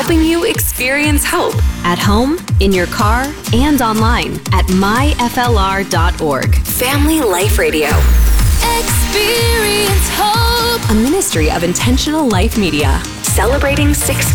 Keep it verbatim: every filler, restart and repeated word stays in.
helping you experience hope at home, in your car, and online at my f l r dot org. Family Life Radio. Experience hope. A ministry of Intentional Life Media. Celebrating six